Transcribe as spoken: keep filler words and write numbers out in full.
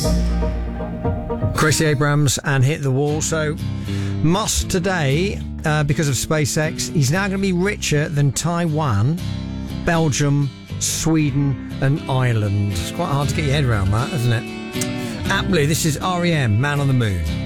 Gracie Abrams and Hit the Wall. So, Musk today, uh, because of SpaceX, he's now going to be richer than Taiwan, Belgium, Sweden and Ireland. It's quite hard to get your head around that, isn't it? Aptly, this is R E M, Man on the Moon.